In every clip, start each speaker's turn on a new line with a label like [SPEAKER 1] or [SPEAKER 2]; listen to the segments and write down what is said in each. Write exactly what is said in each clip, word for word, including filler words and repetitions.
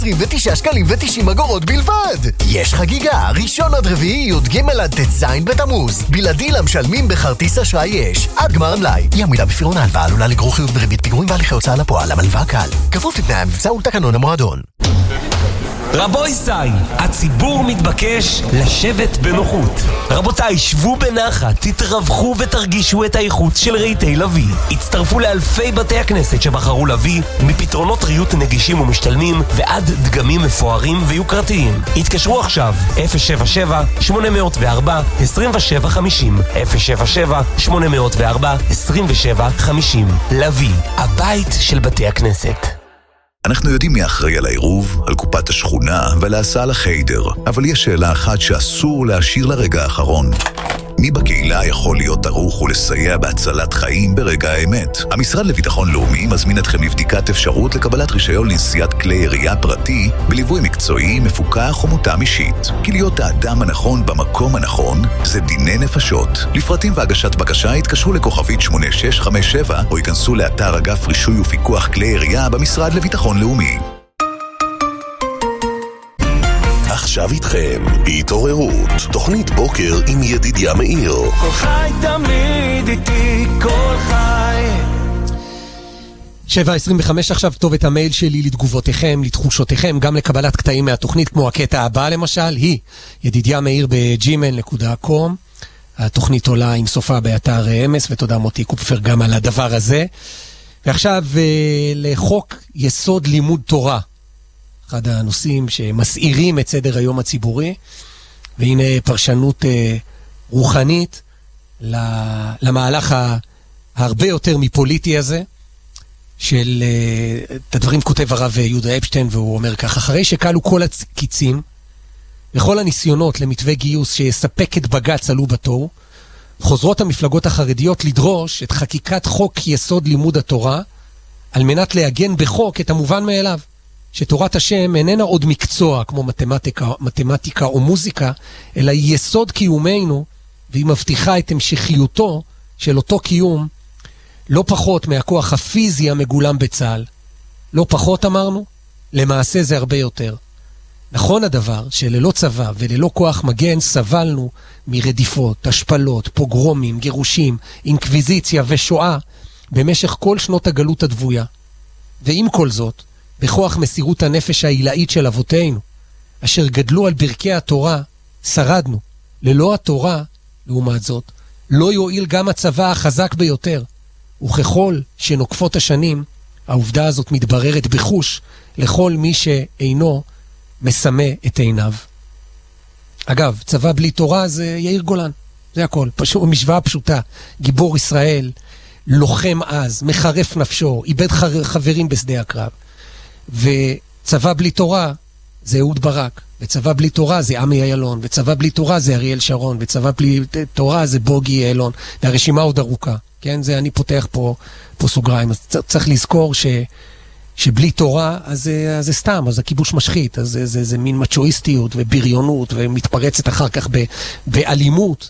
[SPEAKER 1] עשרים ותשעה שקלים ותשעים אגורות בלבד. יש חגיגה, ראשון עד רביעי, י"ג עד ט"ז בתמוז. בלעדי למשלמים בכרטיס אשראי יש. עד גמר המלאי. אי עמידה בפירעון ההלוואה עלולה לגרור חיוב בריבית פיגורים והליכי הוצאה לפועל. המלווה קל. כפוף לתנאי המבצע ולתקנון המועדון.
[SPEAKER 2] רבוי סי, הציבור מתבקש לשבת בנוחות. רבותיי, שבו בנחת, תתרווחו ותרגישו את האיכות של רהיטי לוי. הצטרפו לאלפי בתי הכנסת שבחרו לוי, מפתרונות ריהוט נגישים ומשתלמים ועד דגמים מפוארים ויוקרתיים. התקשרו עכשיו, אפס שבע שבע שמונה אפס ארבע עשרים ושבע חמישים, אפס שבע שבע שמונה אפס ארבע עשרים ושבע חמישים. לוי, הבית של בתי הכנסת.
[SPEAKER 3] אנחנו יודעים מי אחראי על העירוב, על קופת השכונה ועל ההסעה לחיידר, אבל יש שאלה אחת שאסור להשאיר לרגע האחרון. מי בקהילה יכול להיות ערוך ולסייע בהצלת חיים ברגע האמת? המשרד לביטחון לאומי מזמין אתכם לבדיקת אפשרות לקבלת רישיון לנסיעת כלי ירייה פרטי בליווי מקצועי, מפוקח ומותאם אישית. כי להיות האדם הנכון במקום הנכון זה דיני נפשות. לפרטים והגשת בקשה התקשרו לכוכבית שמונה שש חמש שבע או ייכנסו לאתר אגף רישוי ופיקוח כלי ירייה במשרד לביטחון לאומי.
[SPEAKER 4] עכשיו איתכם, התעוררות, תוכנית בוקר עם ידידיה מאיר.
[SPEAKER 5] כל חי תמיד איתי, כל חי.
[SPEAKER 6] שבע עשרים וחמש עכשיו. כתוב את המייל שלי לתגובותיכם, לתחושותיכם, גם לקבלת קטעים מהתוכנית, כמו הקטע הבא למשל, היא ידידיה מאיר בג'ימייל נקודה קום. התוכנית עולה עם סופה באתר אמס, ותודה מוטי קופפר גם על הדבר הזה. ועכשיו לחוק יסוד לימוד תורה, אחד הנושאים שמסעירים את סדר היום הציבורי, והנה פרשנות אה, רוחנית למהלך הרבה יותר מפוליטי הזה, של אה, את הדברים כותב הרב יהודה אפשטיין, והוא אומר כך: אחרי שקלו כל הקיצים, וכל הניסיונות למתווה גיוס שיספק את בג"ץ עלו בתור, חוזרות המפלגות החרדיות לדרוש את חקיקת חוק יסוד לימוד התורה, על מנת להגן בחוק את המובן מאליו, שתורת השם איננה עוד מקצוע כמו מתמטיקה, מתמטיקה או מוזיקה, אלא היא יסוד קיומנו, והיא מבטיחה את המשכיותו של אותו קיום, לא פחות מהכוח הפיזי המגולם בצה"ל. לא פחות אמרנו, למעשה זה הרבה יותר. נכון הדבר שללא צבא וללא כוח מגן סבלנו מרדיפות, השפלות, פוגרומים, גירושים, אינקוויזיציה ושואה במשך כל שנות הגלות הדבויה. ועם כל זאת, בכוח מסירות הנפש העילאית של אבותינו, אשר גדלו על ברכי התורה, שרדנו. ללא התורה, לעומת זאת, לא יועיל גם הצבא החזק ביותר, וככל שנוקפות השנים, העובדה הזאת מתבררת בחוש לכל מי שאינו מסמא את עיניו. אגב, צבא בלי תורה זה יאיר גולן, זה הכל, פשוט משוואה פשוטה. גיבור ישראל, לוחם אז, מחרף נפשו, איבד חברים בשדה הקרב. וצבא בלי תורה זה אהוד ברק, וצבא בלי תורה זה עמי אילון, וצבא בלי תורה זה אריאל שרון, וצבא בלי תורה זה בוגי אילון, והרשימה עוד ארוכה. כן, זה אני פותח פה, פה סוגריים. אז צריך לזכור ש, שבלי תורה אז, אז זה סתם, אז הכיבוש משחית, אז זה, זה, זה מין מצ'ואיסטיות ובריונות, ומתפרצת אחר כך ב, באלימות.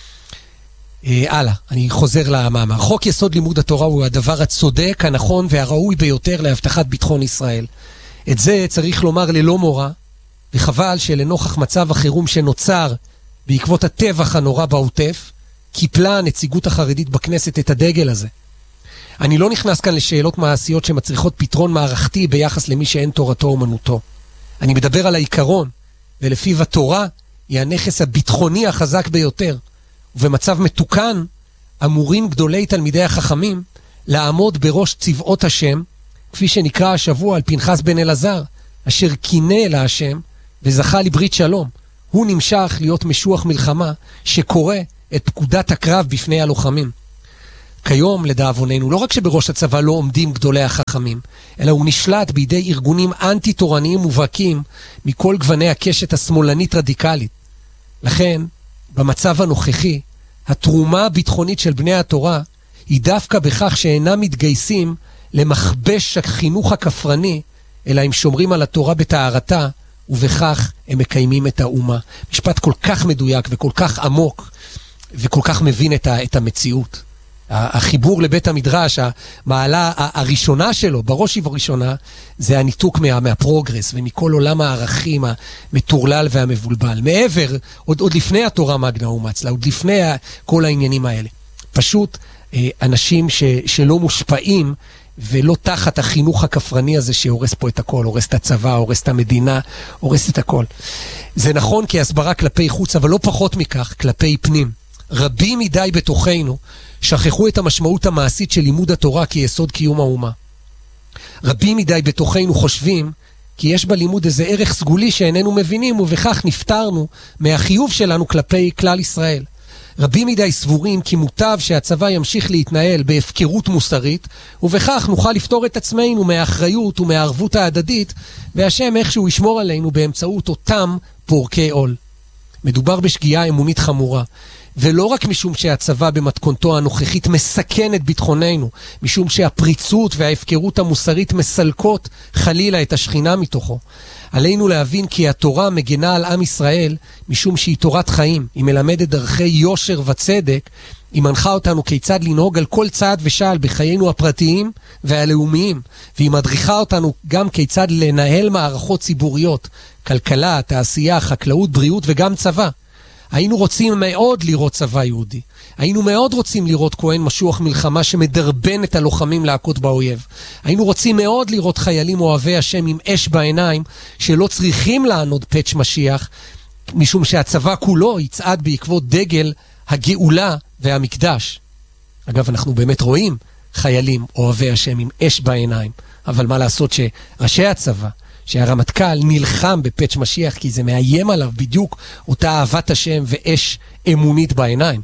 [SPEAKER 6] הלאה, אני חוזר למאמר. חוק יסוד לימוד התורה הוא הדבר הצודק, הנכון והראוי ביותר להבטחת ביטחון ישראל. את זה צריך לומר ללא מורא, וחבל שלנוכח מצב החירום שנוצר בעקבות הטבח הנורא בעוטף, קיפלה הנציגות החרדית בכנסת את הדגל הזה. אני לא נכנס כאן לשאלות מעשיות שמצריכות פתרון מערכתי ביחס למי שאין תורתו אומנותו. אני מדבר על העיקרון, ולפיו התורה היא הנכס הביטחוני החזק ביותר, ובמצב מתוקן אמורים גדולי תלמידי החכמים לעמוד בראש צבאות השם, כפי שנקרא השבוע על פנחס בן אלעזר, אשר קינא להשם וזכה לברית שלום. הוא נמשך להיות משוח מלחמה שקורא את פקודת הקרב בפני הלוחמים. כיום, לדאבוננו, לא רק שבראש הצבא לא עומדים גדולי החכמים, אלא הוא נשלט בידי ארגונים אנטי-תורניים מובהקים מכל גווני הקשת השמאלנית רדיקלית. לכן, במצב הנוכחי, התרומה הביטחונית של בני התורה היא דווקא בכך שאינם מתגייסים למכבש החינוך הכפרני, אלא הם שומרים על התורה בתארתה, ובכך הם מקיימים את האומה. משפט כל כך מדויק וכל כך עמוק, וכל כך מבין את, ה, את המציאות. החיבור לבית המדרש, המעלה הראשונה שלו, בראש ובראשונה, זה הניתוק מה, מהפרוגרס ומכל עולם הערכים המטורלל והמבולבל. מעבר, עוד, עוד לפני התורה מגנה ומצלה, עוד לפני כל העניינים האלה. פשוט אנשים ש, שלא מושפעים ולא תחת החינוך הכפרני הזה שהורס פה את הכל, הורס את הצבא, הורס את המדינה, הורס את הכל. זה נכון כהסברה כלפי חוץ, אבל לא פחות מכך כלפי פנים. רבים מדי בתוכנו שכחו את המשמעות המעשית של לימוד התורה כיסוד קיום האומה. רבים מדי בתוכנו חושבים כי יש בלימוד איזה ערך סגולי שאיננו מבינים, ובכך נפטרנו מהחיוב שלנו כלפי כלל ישראל. רבים מדי סבורים כי מוטב שהצבא ימשיך להתנהל בהפקרות מוסרית, ובכך נוכל לפתור את עצמנו מהאחריות ומהערבות ההדדית, והשם איכשהו ישמור עלינו באמצעות אותם פורקי עול. מדובר בשגיאה אמונית חמורה, ולא רק משום שהצבא במתכונתו הנוכחית מסכן את ביטחוננו, משום שהפריצות וההפקרות המוסרית מסלקות חלילה את השכינה מתוכו. עלינו להבין כי התורה מגנה על עם ישראל משום שהיא תורת חיים, היא מלמדת דרכי יושר וצדק, היא מנחה אותנו כיצד לנהוג על כל צעד ושעל בחיינו הפרטיים והלאומיים, והיא מדריכה אותנו גם כיצד לנהל מערכות ציבוריות, כלכלה, תעשייה, חקלאות, בריאות וגם צבא. היינו רוצים מאוד לראות צבא יהודי. היינו מאוד רוצים לראות כהן משוח מלחמה שמדרבן את הלוחמים להכות באויב. היינו רוצים מאוד לראות חיילים אוהבי השם עם אש בעיניים, שלא צריכים לענוד פץ' משיח, משום שהצבא כולו יצעד בעקבות דגל הגאולה והמקדש. אגב, אנחנו באמת רואים חיילים אוהבי השם עם אש בעיניים, אבל מה לעשות שראשי הצבא, שהרמטכ"ל נלחם בפץ' משיח, כי זה מאיים עליו בדיוק אותה אהבת השם ואש אמונית בעיניים.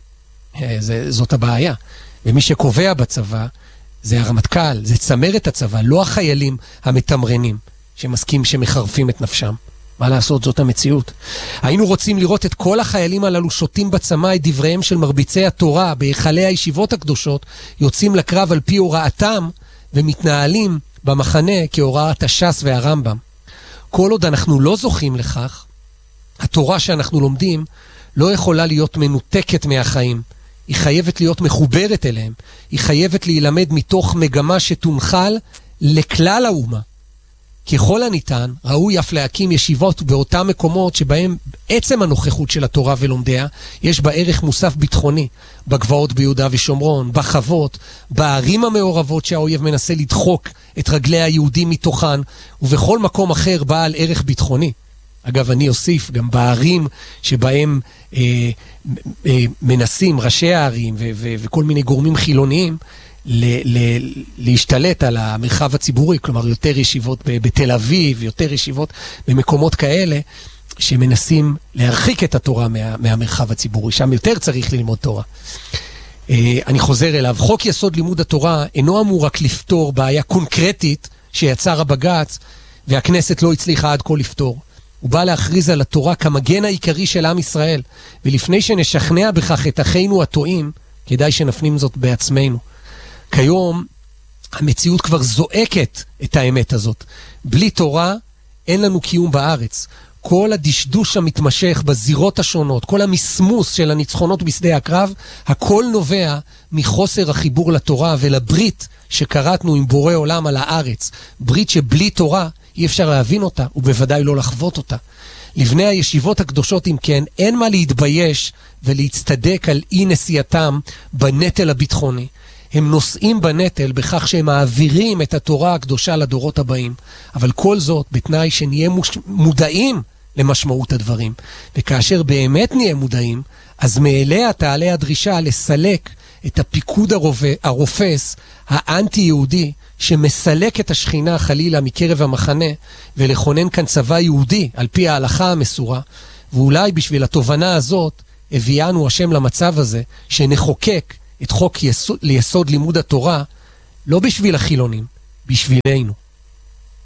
[SPEAKER 6] זה, זאת הבעיה. ומי שקובע בצבא זה הרמטכ"ל, זה צמרת הצבא, לא החיילים המתמרנים שמסכים שמחרפים את נפשם. מה לעשות, זאת המציאות. היינו רוצים לראות את כל החיילים הללו שותים בצמא את דבריהם של מרביצי התורה בהיכלי הישיבות הקדושות, יוצאים לקרב על פי הוראתם ומתנהלים במחנה כהוראת הש"ס והרמב"ם. כל עוד אנחנו לא זוכים לכך, התורה שאנחנו לומדים לא יכולה להיות מנותקת מהחיים. היא חייבת להיות מחוברת אליהם. היא חייבת להילמד מתוך מגמה שתונחל לכלל האומה. ככל הניתן, ראוי אף להקים ישיבות באותם מקומות שבהם עצם הנוכחות של התורה ולומדיה, יש בה ערך מוסף ביטחוני, בגבעות ביהודה ושומרון, בחוות, בערים המעורבות שהאויב מנסה לדחוק את רגלי היהודים מתוכן, ובכל מקום אחר בעל ערך ביטחוני. אגב, אני אוסיף גם בערים שבהם אה, אה, מנסים ראשי הערים ו- ו- וכל מיני גורמים חילוניים, ל- ל- להשתלט על המרחב הציבורי, כלומר יותר ישיבות ב- בתל אביב, יותר ישיבות במקומות כאלה, שמנסים להרחיק את התורה מה- מהמרחב הציבורי, שם יותר צריך ללמוד תורה. אה, אני חוזר אליו, חוק יסוד לימוד התורה אינו אמור רק לפתור בעיה קונקרטית שיצר הבג"ץ, והכנסת לא הצליחה עד כה לפתור. הוא בא להכריז על התורה כמגן העיקרי של עם ישראל, ולפני שנשכנע בכך את אחינו הטועים, כדאי שנפנים זאת בעצמנו. כיום המציאות כבר זועקת את האמת הזאת. בלי תורה אין לנו קיום בארץ. כל הדשדוש המתמשך בזירות השונות, כל המסמוס של הניצחונות בשדה הקרב, הכל נובע מחוסר החיבור לתורה ולברית שקראתנו עם בורא עולם על הארץ. ברית שבלי תורה אי אפשר להבין אותה, ובוודאי לא לחוות אותה. לבני הישיבות הקדושות, אם כן, אין מה להתבייש ולהצטדק על אי נשייתם בנטל הביטחוני. הם נושאים בנטל בכך שהם מעבירים את התורה הקדושה לדורות הבאים. אבל כל זאת בתנאי שנהיה מודעים למשמעות הדברים. וכאשר באמת נהיה מודעים, אז מאליה תעלה הדרישה לסלק את הפיקוד הרופס, האנטי-יהודי, שמסלק את השכינה חלילה מקרב המחנה, ולכונן כאן צבא יהודי על פי ההלכה המסורה. ואולי בשביל התובנה הזאת הביאנו השם למצב הזה, שנחוקק את חוק יסוד, ליסוד לימוד התורה, לא בשביל החילונים, בשבילנו.